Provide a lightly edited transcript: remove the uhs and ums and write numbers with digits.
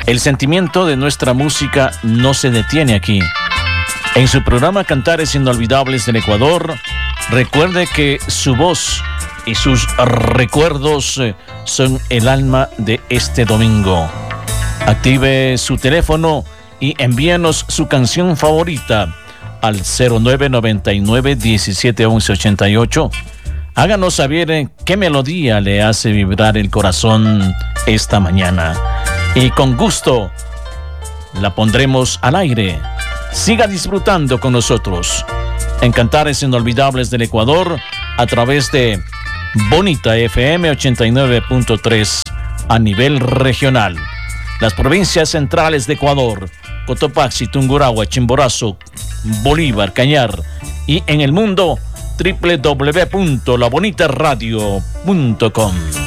El sentimiento de nuestra música no se detiene aquí. En su programa Cantares Inolvidables del Ecuador, recuerde que su voz y sus recuerdos son el alma de este domingo. Active su teléfono y envíenos su canción favorita al 0999 17 11 88. Háganos saber qué melodía le hace vibrar el corazón esta mañana. Y con gusto la pondremos al aire. Siga disfrutando con nosotros en Cantares Inolvidables del Ecuador a través de Bonita FM 89.3 a nivel regional. Las provincias centrales de Ecuador, Cotopaxi, Tungurahua, Chimborazo, Bolívar, Cañar y en el mundo www.labonitaradio.com.